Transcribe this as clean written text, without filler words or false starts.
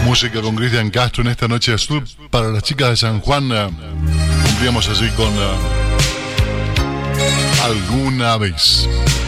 Música con Cristian Castro en esta noche azul para las chicas de San Juan. Cumplíamos así con Alguna Vez.